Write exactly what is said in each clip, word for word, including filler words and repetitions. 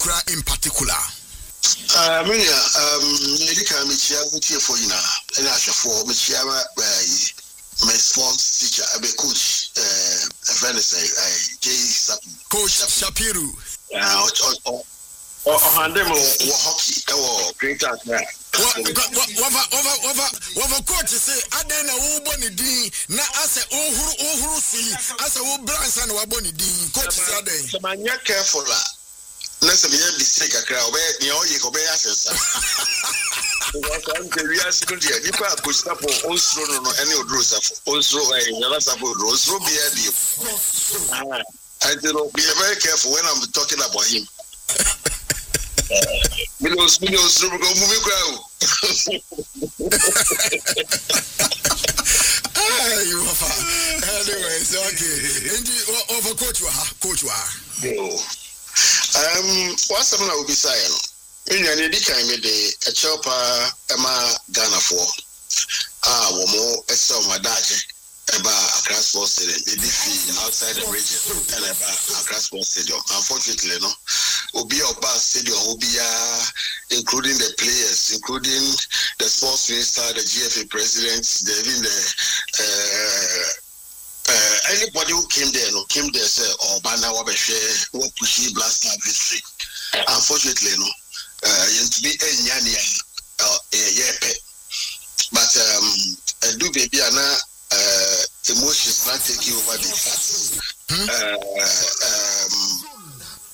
cry in particular? Uh, I mean, um, Medica Michia, which here for you now, and I shall for Michia, my sports teacher, I be coach, uh, Venice, I, J. Coach Shapiru. Uh, or, or, or, hockey, or great at that. What coach say, I don't know Bonnie D. Now, I say, oh, who see, I say, oh, Branson or Bonnie D. Coach Saturday. So, man, you're careful. Let's be a mistake. A crowd where you know you go by yourself. The real security, you can't push up on also no any of those also a last of those will be a deal. I don't be very careful when I'm talking about him. Milos, Milos, go movie crowd. You anyways, okay. And you over coach you are, coach you are. Um, what's something I will be saying? In any time, a chopper, Emma Ghana for ah, one more, a song, my dad, about Accra Sports Stadium, maybe outside the region, and about Accra Sports Stadium. Unfortunately, no, will be our bus stadium, will be including the players, including the sports minister, the G F A president, the even the uh, uh, anybody who came there, no, came there, say, oh, Bana Wabeshe, what pushy blast victory. Unfortunately, no, uh, you to be a nyani, uh, yeah, but um, I do baby, and uh, emotions not taking over the facts. Hmm? Uh, um,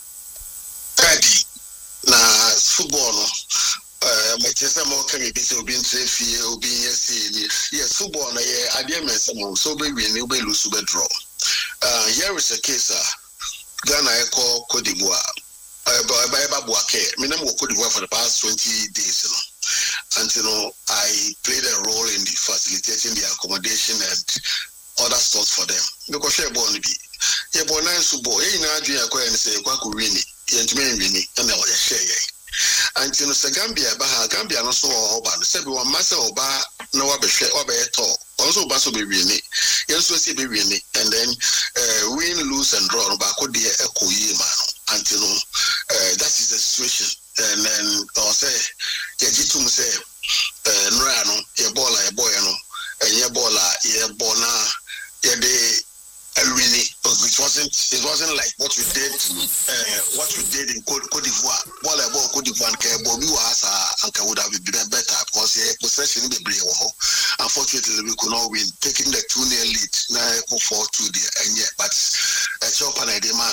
Daddy, na football, no. Uh, my sister more can be so being safe here, or being yes, football, I dear man, some so baby, and be lose to draw. Uh, here is a case, uh, Ghana, I call Cote d'Ivoire. I buy Babuake, minimum Cote d'Ivoire for the past twenty days, you know. And you know, I played a role in the facilitating the accommodation and other stuff for them. Because you're born to be, you're born nine football, you know, you are going to say, Quakurini, and to me, and I was share. And you know, Gambia, Baha, Gambia, no so over, the seven one master or bar, no other share or bear talk. Also, Basso be really, yes, we be really, and then uh, win, lose, and draw back with the echo year, man. And you know, uh, that is the situation. And then I'll say, Yajitum say, Nrano, Ebola, Eboyano, and Ebola, Ebona, Yade, Elwini. It wasn't, it wasn't like what we did, uh, what we did in Cote d'Ivoire. Bola, Ebo, Cote d'Ivoire, Bobi was Anka would have been better because the possession in the Brio. Unfortunately, we could not win, taking the two nil lead, now four two there, and yet, but a chop and idema.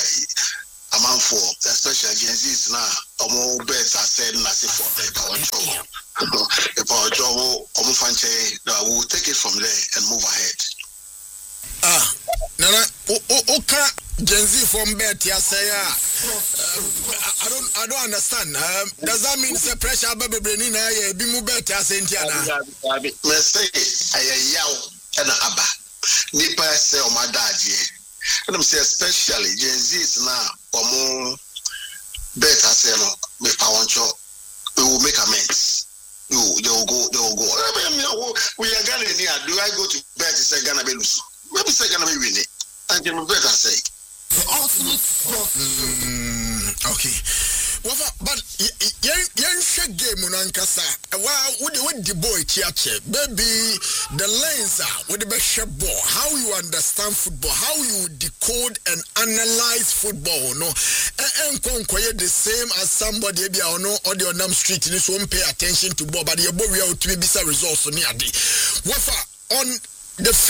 A man for especially Gen Z's now, a more bets are said, and I say for the power job. The power job, we will take it from there and move ahead. Ah, Nana, okay, Gen Z from bet, yes, I don't, I don't understand. Um, does that mean the pressure, baby, bringing a be more bet, as in Tiana? Let's say, I yell and a abba. Nipa say, oh, my dad, yeah. And I'm saying, especially Gen Z is now, or more better, say, no, with power job, we will make amends. You, they will go, they will go. I mean, we are Ghana here. Do I go to bed to say Ghana be lose? Maybe say Ghana be winning. And you better say. The ultimate sport. Mm, okay. Well, but you game unankasa. Wow, what the boy chiache, baby, the lens with the best ball. How you understand football? How you decode and analyze football? No, and conquer the same as somebody be or no or the on street in this won't pay attention to ball, but the boy will to be results on the what on the